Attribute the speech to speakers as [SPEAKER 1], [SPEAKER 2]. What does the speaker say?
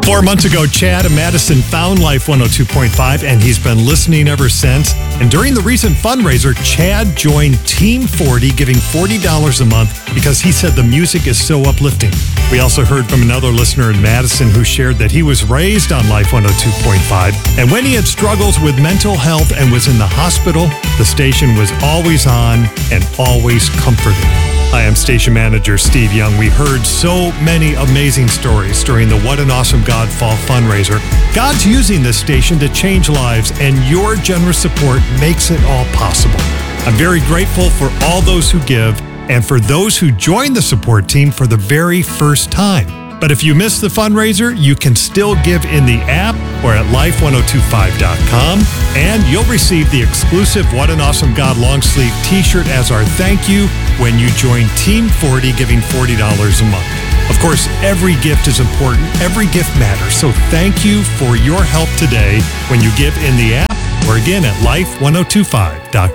[SPEAKER 1] 4 months ago, Chad in Madison found Life 102.5, and he's been listening ever since. And during the recent fundraiser, Chad joined Team 40, giving $40 a month because he said the music is so uplifting. We also heard from another listener in Madison who shared that he was raised on Life 102.5, and when he had struggles with mental health and was in the hospital, the station was always on and always comforting. Hi, I'm station manager Steve Young. We heard so many amazing stories during the What an Awesome God Fall fundraiser. God's using this station to change lives, and your generous support makes it all possible. I'm very grateful for all those who give and for those who join the support team for the very first time. But if you missed the fundraiser, you can still give in the app or at life1025.com, and you'll receive the exclusive What an Awesome God long sleeve t-shirt as our thank you when you join Team 40, giving $40 a month. Of course, every gift is important. Every gift matters. So thank you for your help today when you give in the app or again at life1025.com.